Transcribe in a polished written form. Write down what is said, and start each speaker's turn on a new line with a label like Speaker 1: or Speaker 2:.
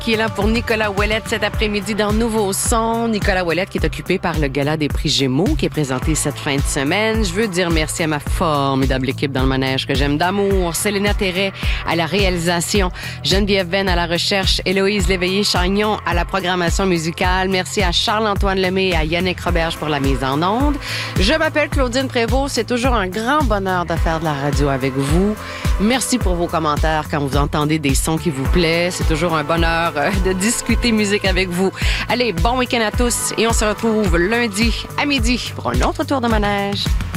Speaker 1: qui est là pour Nicolas Ouellette cet après-midi dans Nouveau Son. Nicolas Ouellette qui est occupé par le Gala des prix Gémeaux qui est présenté cette fin de semaine. Je veux dire merci à ma formidable équipe dans le manège que j'aime d'amour. Célena Terret à la réalisation, Geneviève Venn à la recherche, Héloïse Léveillé-Chagnon à la programmation musicale. Merci à Charles-Antoine Lemay et à Yannick Roberge pour la mise en onde. Je m'appelle Claudine Prévost. C'est toujours un grand bonheur de faire de la radio avec vous. Merci pour vos commentaires quand vous entendez des sons qui vous plaisent. C'est toujours un bonheur de discuter musique avec vous. Allez, bon week-end à tous et on se retrouve lundi à midi pour un autre tour de manège.